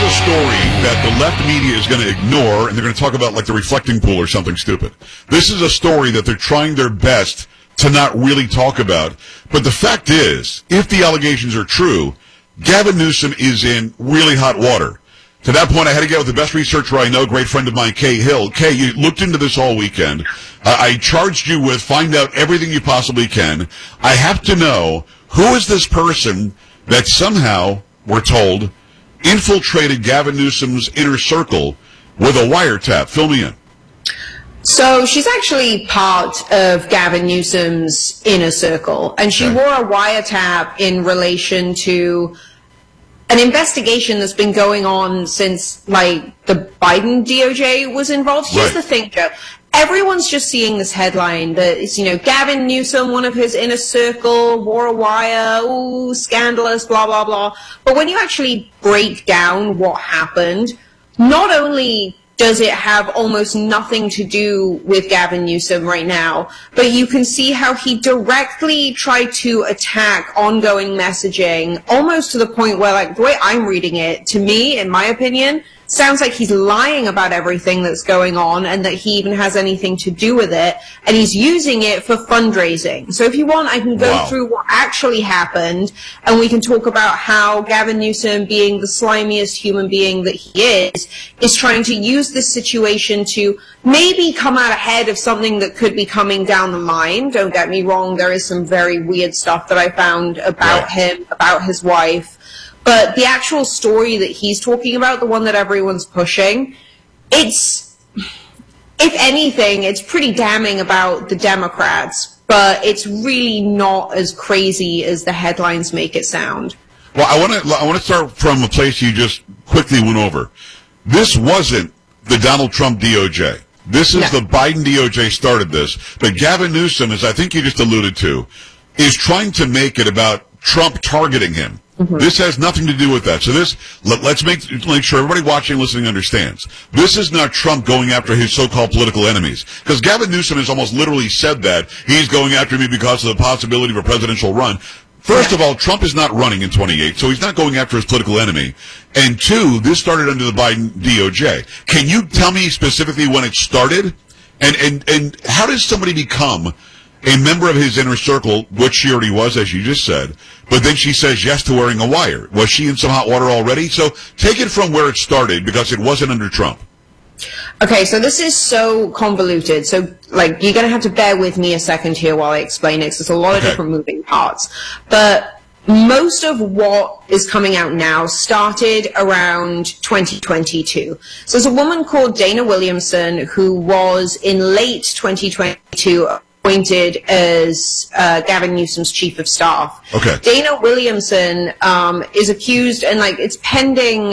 a story that the left media is going to ignore, and they're going to talk about like the reflecting pool or something stupid. This is a story that they're trying their best to not really talk about. But the fact is, if the allegations are true, Gavin Newsom is in really hot water. To that point, I had to get with the best researcher I know, a great friend of mine, Kay Hill. Kay, you looked into this all weekend. I charged you with find out everything you possibly can. I have to know, who is this person that somehow, we're told, infiltrated Gavin Newsom's inner circle with a wiretap? Fill me in. So she's actually part of Gavin Newsom's inner circle, and she wore a wiretap in relation to an investigation that's been going on since, like, the Biden DOJ was involved. Here's the thing, Joe. Everyone's just seeing this headline that it's, you know, Gavin Newsom, one of his inner circle, wore a wire, ooh, scandalous, blah, blah, blah. But when you actually break down what happened, not only does it have almost nothing to do with Gavin Newsom right now, but you can see how he directly tried to attack ongoing messaging, almost to the point where, like, the way I'm reading it, to me, in my opinion, sounds like he's lying about everything that's going on and that he even has anything to do with it, and he's using it for fundraising. So if you want, I can go through what actually happened, and we can talk about how Gavin Newsom, being the slimiest human being that he is trying to use this situation to maybe come out ahead of something that could be coming down the line. Don't get me wrong, there is some very weird stuff that I found about him, about his wife. But the actual story that he's talking about, the one that everyone's pushing, it's, if anything, it's pretty damning about the Democrats, but it's really not as crazy as the headlines make it sound. Well, I want to start from a place you just quickly went over. This wasn't the Donald Trump DOJ. This is the Biden DOJ started this. But Gavin Newsom, as I think you just alluded to, is trying to make it about Trump targeting him. This has nothing to do with that. So let's make sure everybody watching and listening understands. This is not Trump going after his so-called political enemies. Because Gavin Newsom has almost literally said that he's going after me because of the possibility of a presidential run. First of all, Trump is not running in 28, so he's not going after his political enemy. And two, this started under the Biden DOJ. Can you tell me specifically when it started? And how does somebody become a member of his inner circle, which she already was, as you just said, but then she says yes to wearing a wire? Was she in some hot water already? So take it from where it started, because it wasn't under Trump. Okay, so this is so convoluted. So, like, you're going to have to bear with me a second here while I explain it, because there's a lot of different moving parts. But most of what is coming out now started around 2022. So there's a woman called Dana Williamson who was in late 2022 appointed as Gavin Newsom's chief of staff. Dana Williamson is accused, and like it's pending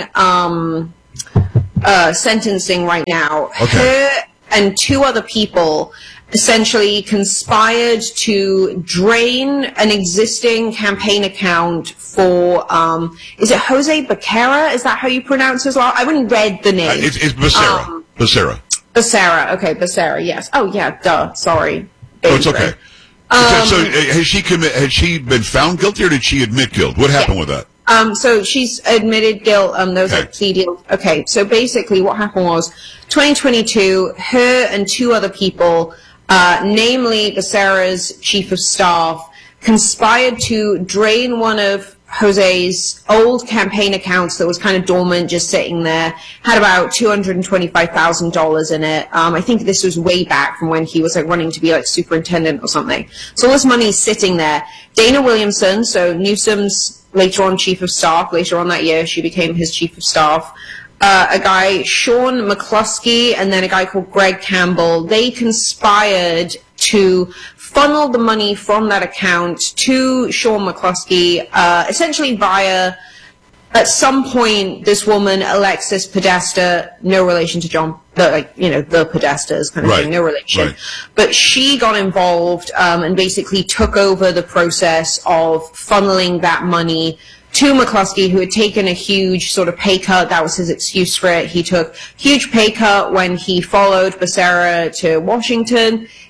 sentencing right now. Her and two other people essentially conspired to drain an existing campaign account for, is it Jose Becerra? Is that how you pronounce his last? I haven't read the name. It's Becerra. Becerra. Okay, Becerra. Yes. Oh yeah. Duh. Sorry. Oh, it's okay. So has she been found guilty, or did she admit guilt? What happened with that? So she's admitted guilt. Those are plea deals. Okay. So basically what happened was 2022, her and two other people, namely Becerra's chief of staff, conspired to drain one of Jose's old campaign accounts that was kind of dormant, just sitting there, had about $225,000 in it. I think this was way back from when he was like running to be like superintendent or something. So all this money is sitting there. Dana Williamson, so Newsom's later on chief of staff, later on that year she became his chief of staff, a guy, Sean McCluskey, and then a guy called Greg Campbell, they conspired to funnel the money from that account to Sean McCluskey, essentially via, at some point, this woman, Alexis Podesta, no relation to John, the Podestas kind of thing, no relation. But she got involved and basically took over the process of funneling that money to McCluskey, who had taken a huge sort of pay cut. That was his excuse for it. He took huge pay cut when he followed Becerra to Washington.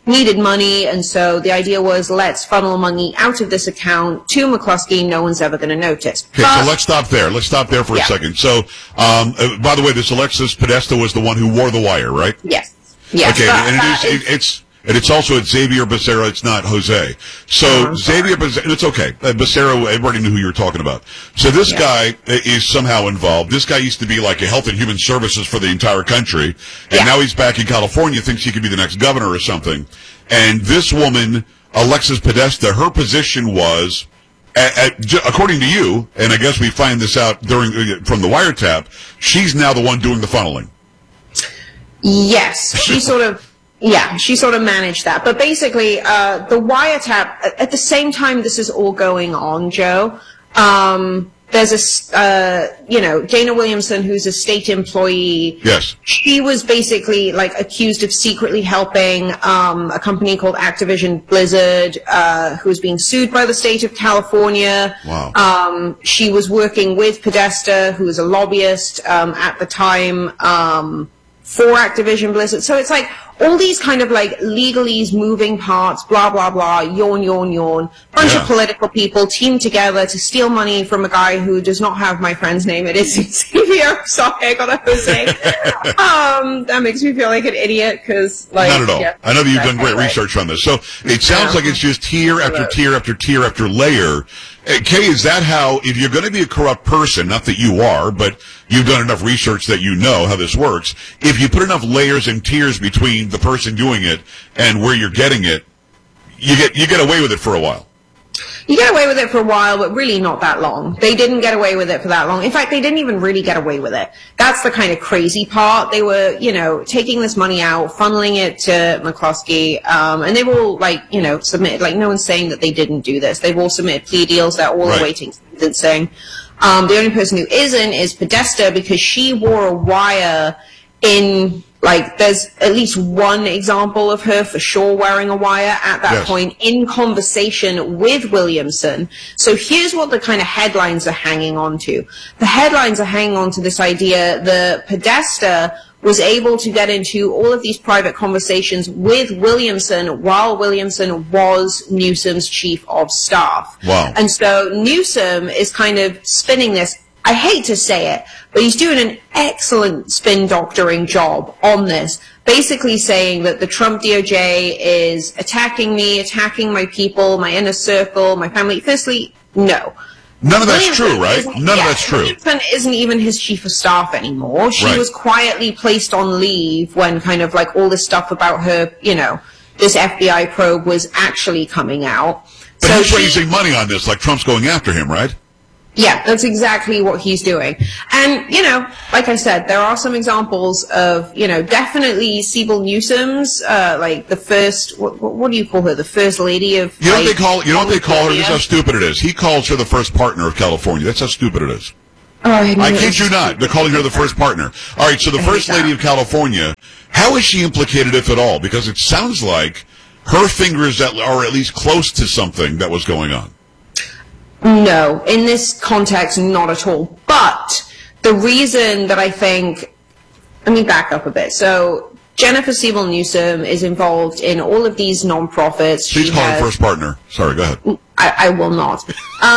needed money, and so the idea was, let's funnel money out of this account to McCluskey. No one's ever going to notice. Okay, so let's stop there. Let's stop there for a second. So, by the way, this Alexis Podesta was the one who wore the wire, right? Yes. Yes. Okay, and it's also Xavier Becerra. It's not Jose. So Xavier Becerra, it's okay. Becerra, everybody knew who you were talking about. So this guy is somehow involved. This guy used to be like a health and human services for the entire country, and now he's back in California, thinks he could be the next governor or something. And this woman, Alexis Podesta, her position was, according to you, and I guess we find this out from the wiretap, she's now the one doing the funneling. Yes, she sort of managed that. But basically, the wiretap, at the same time this is all going on, Joe, there's Dana Williamson, who's a state employee. Yes. She was basically, like, accused of secretly helping a company called Activision Blizzard, who was being sued by the state of California. Wow. She was working with Podesta, who was a lobbyist at the time, for Activision Blizzard. So it's like all these kind of like legalese, moving parts, blah, blah, blah, yawn. Bunch of political people teamed together to steal money from a guy who does not have my friend's name. It is Xavier. Sorry, I got a Jose. That makes me feel like an idiot because, like... Not at all. Yeah, I know that you've done great research on this. So it sounds like it's just tier after tier after tier after layer. Kay, is that how, if you're going to be a corrupt person, not that you are, but you've done enough research that you know how this works, if you put enough layers and tiers between the person doing it and where you're getting it, you get away with it for a while. You get away with it for a while, but really not that long. They didn't get away with it for that long. In fact, they didn't even really get away with it. That's the kind of crazy part. They were, taking this money out, funneling it to McCluskey, and they've all, submitted, no one's saying that they didn't do this. They've all submitted plea deals. They're all awaiting sentencing. The only person who isn't is Podesta, because she wore a wire in... there's at least one example of her for sure wearing a wire at that point in conversation with Williamson. So here's what the kind of headlines are hanging on to. The headlines are hanging on to this idea that Podesta was able to get into all of these private conversations with Williamson while Williamson was Newsom's chief of staff. Wow. And so Newsom is kind of spinning this. I hate to say it, but he's doing an excellent spin doctoring job on this, basically saying that the Trump DOJ is attacking me, attacking my people, my inner circle, my family. Firstly, no. None of that's true, right? None of that's true. Williamson isn't even his chief of staff anymore. She was quietly placed on leave when kind of all this stuff about her, this FBI probe was actually coming out. But he's raising money on this, like Trump's going after him, right? Yeah, that's exactly what he's doing. And, like I said, there are some examples of, definitely Sibyl Newsom's, the first, what do you call her? The first lady of... You know what they call her? This is how stupid it is. He calls her the first partner of California. That's how stupid it is. Oh, I kid you not. They're calling her the first partner. All right, so the first lady of California, how is she implicated, if at all? Because it sounds like her fingers are at least close to something that was going on. No, in this context, not at all. But the reason that I think, let me back up a bit. So Jennifer Sibyl Newsom is involved in all of these nonprofits. Please call her first partner. Sorry, go ahead. I will not.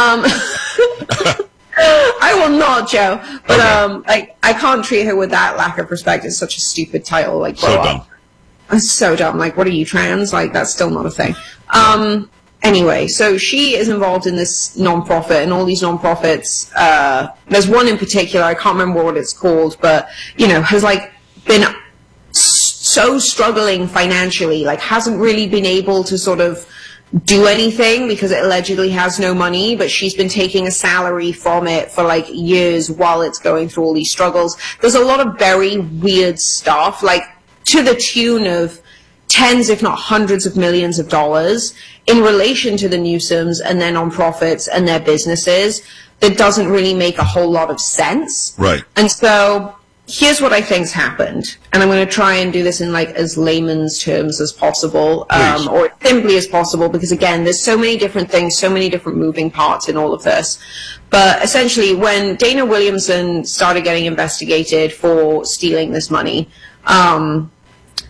I will not, Joe. But I can't treat her with that lack of respect. It's such a stupid title. So dumb. I'm so dumb. What are you, trans? That's still not a thing. Anyway, so she is involved in this nonprofit, and all these nonprofits, there's one in particular, I can't remember what it's called, but, has, been so struggling financially, hasn't really been able to sort of do anything because it allegedly has no money, but she's been taking a salary from it for, years while it's going through all these struggles. There's a lot of very weird stuff, to the tune of tens, if not hundreds of millions of dollars in relation to the Newsoms and their nonprofits and their businesses that doesn't really make a whole lot of sense. Right. And so here's what I think's happened. And I'm going to try and do this in as layman's terms as possible, or simply as possible, because again, there's so many different things, so many different moving parts in all of this. But essentially, when Dana Williamson started getting investigated for stealing this money,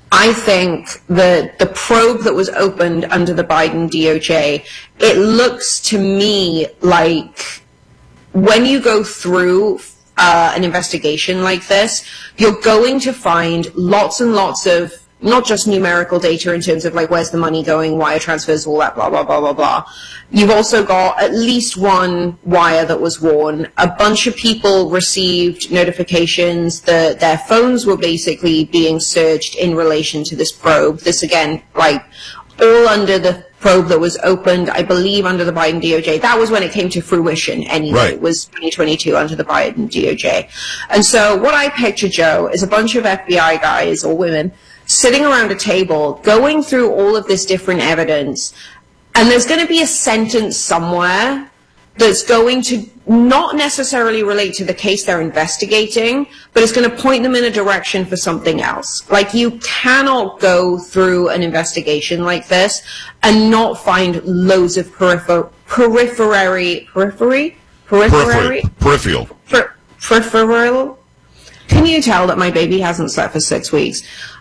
I think that the probe that was opened under the Biden DOJ, it looks to me like when you go through an investigation like this, you're going to find lots and lots of not just numerical data in terms of like where's the money going, wire transfers, all that, blah, blah, blah, blah, blah. You've also got at least one wire that was worn. A bunch of people received notifications that their phones were basically being searched in relation to this probe. This, again, like all under the probe that was opened, I believe, under the Biden DOJ. That was when it came to fruition anyway. Right. It was 2022 under the Biden DOJ. And so what I picture, Joe, is a bunch of FBI guys or women sitting around a table, going through all of this different evidence, and there's going to be a sentence somewhere that's going to not necessarily relate to the case they're investigating, but it's going to point them in a direction for something else. Like, you cannot go through an investigation like this and not find loads of peripheral. Can you tell that my baby hasn't slept for 6 weeks?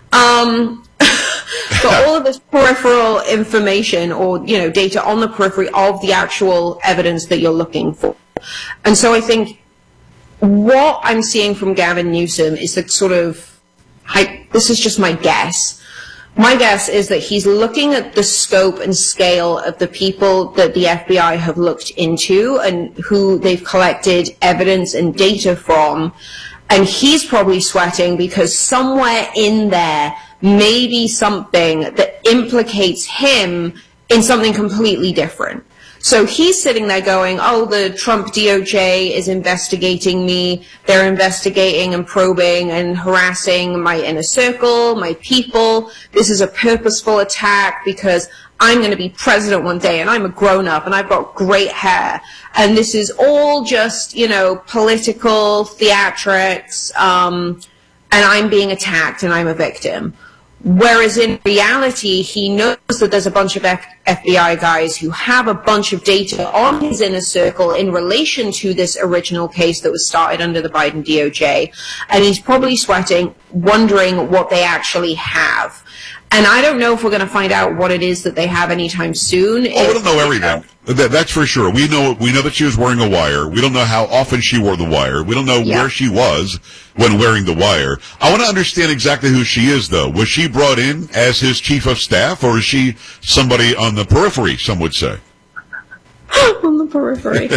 But all of this peripheral information or, you know, data on the periphery of the actual evidence that you're looking for. And so I think what I'm seeing from Gavin Newsom is that sort of, this is just my guess. My guess is that he's looking at the scope and scale of the people that the FBI have looked into and who they've collected evidence and data from. And he's probably sweating because somewhere in there may be something that implicates him in something completely different. So he's sitting there going, oh, the Trump DOJ is investigating me. They're investigating and probing and harassing my inner circle, my people. This is a purposeful attack because I'm going to be president one day and I'm a grown-up and I've got great hair. And this is all just, you know, political theatrics, and I'm being attacked and I'm a victim. Whereas in reality, he knows that there's a bunch of FBI guys who have a bunch of data on his inner circle in relation to this original case that was started under the Biden DOJ. And he's probably sweating, wondering what they actually have. And I don't know if we're going to find out what it is that they have anytime soon. Oh, we don't know everything. That's for sure. We know that she was wearing a wire. We don't know how often she wore the wire. We don't know where she was when wearing the wire. I want to understand exactly who she is, though. Was she brought in as his chief of staff, or is she somebody on the periphery, some would say? On the periphery.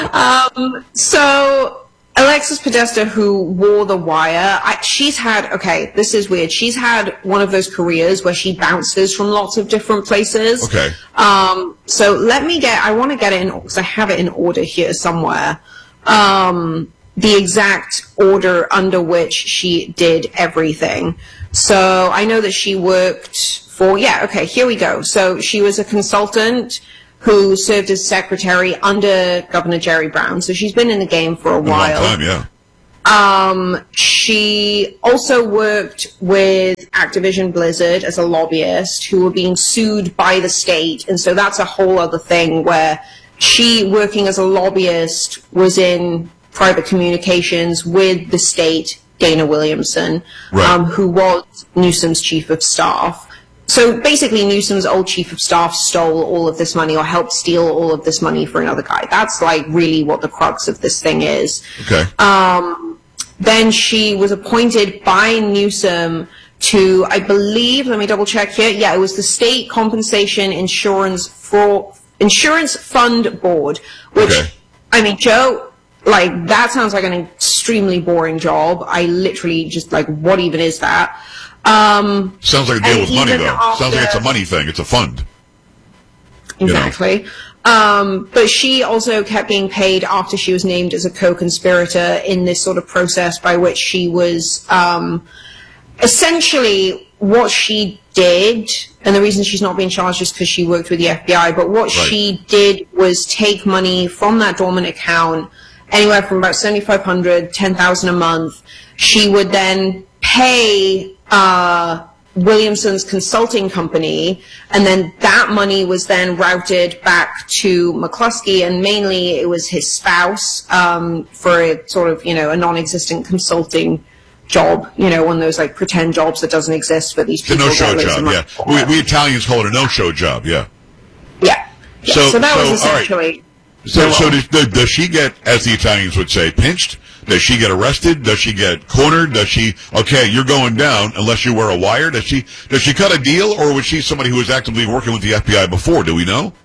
So Alexis Podesta, who wore the wire, she's had, okay, this is weird. She's had one of those careers where she bounces from lots of different places. Okay. So I want to get it in, because I have it in order here somewhere. The exact order under which she did everything. So I know that she worked for, here we go. So she was a consultant who served as secretary under Governor Jerry Brown. So she's been in the game for a while. A long time, yeah. She also worked with Activision Blizzard as a lobbyist who were being sued by the state. And so that's a whole other thing where she, working as a lobbyist, was in private communications with the state, Dana Williamson, who was Newsom's chief of staff. So basically, Newsom's old chief of staff stole all of this money or helped steal all of this money for another guy. That's like really what the crux of this thing is. Okay. Then she was appointed by Newsom to, I believe, let me double check here. Yeah, it was the State Compensation Insurance Fund Board, which, I mean, Joe, like, that sounds like an extremely boring job. I literally just, like, what even is that? Sounds like a deal with money, though. Sounds like it's a money thing. It's a fund. Exactly. You know. But she also kept being paid after she was named as a co-conspirator in this sort of process by which she was, essentially what she did, and the reason she's not being charged is because she worked with the FBI, but what she did was take money from that dormant account, anywhere from about $7,500, $10,000 a month. She would then pay Williamson's consulting company, and then that money was then routed back to McCluskey, and mainly it was his spouse, for a sort of, you know, a non-existent consulting job, one of those like pretend jobs that doesn't exist, but these people it's a no-show job, yeah. We Italians call it a no-show job, yeah. Yeah. So that was essentially... Right. So does she get, as the Italians would say, pinched? Does she get arrested? Does she get cornered? Does she, okay, you're going down unless you wear a wire? Does she cut a deal, or was she somebody who was actively working with the FBI before? Do we know?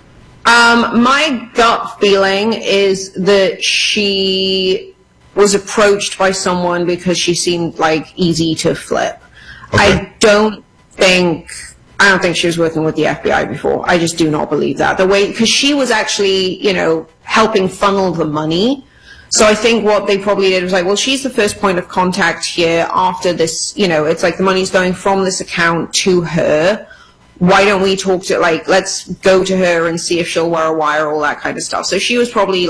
My gut feeling is that she was approached by someone because she seemed like easy to flip. Okay. I don't think she was working with the FBI before. I just do not believe that. Because she was actually, helping funnel the money. So I think what they probably did was like, well, she's the first point of contact here after this, it's like the money's going from this account to her. Why don't we talk to, let's go to her and see if she'll wear a wire, all that kind of stuff. So she was probably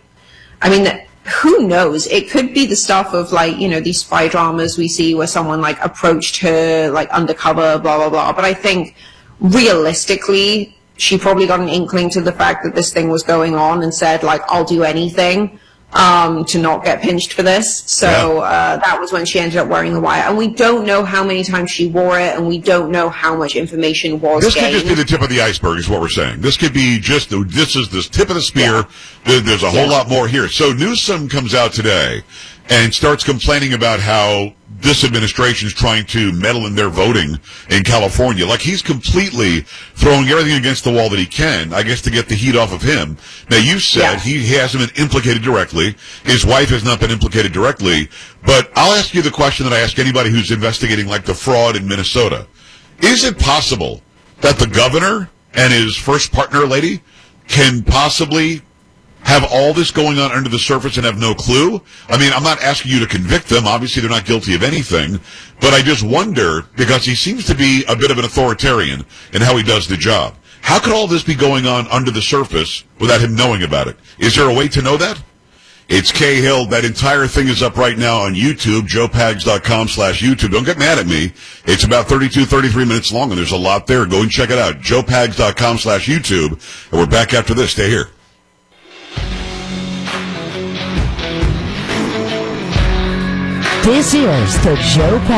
who knows? It could be the stuff of these spy dramas we see where someone approached her undercover, blah, blah, blah. But I think realistically, she probably got an inkling to the fact that this thing was going on and said I'll do anything to not get pinched for this. So that was when she ended up wearing the wire. And we don't know how many times she wore it, and we don't know how much information was This gained. could just be the tip of the iceberg is what we're saying. This could be just, this is the tip of the spear. Yeah. There's a whole lot more here. So Newsom comes out today and starts complaining about how this administration is trying to meddle in their voting in California. He's completely throwing everything against the wall that he can, I guess, to get the heat off of him. Now, you said he hasn't been implicated directly. His wife has not been implicated directly. But I'll ask you the question that I ask anybody who's investigating, the fraud in Minnesota. Is it possible that the governor and his first partner lady can possibly have all this going on under the surface and have no clue? I mean, I'm not asking you to convict them. Obviously, they're not guilty of anything. But I just wonder, because he seems to be a bit of an authoritarian in how he does the job. How could all this be going on under the surface without him knowing about it? Is there a way to know that? It's Cahill. That entire thing is up right now on YouTube, joepags.com/YouTube. Don't get mad at me. It's about 33 minutes long, and there's a lot there. Go and check it out, joepags.com/YouTube. And we're back after this. Stay here. This is the Joe Pags